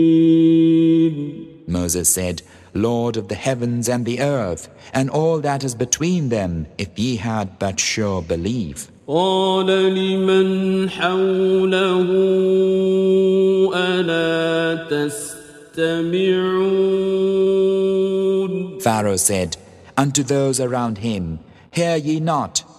Moses said, Lord of the heavens and the earth, and all that is between them, if ye had but sure belief. قال لمن حوله ألا تستمعون Pharaoh said unto those around him, Hear ye not,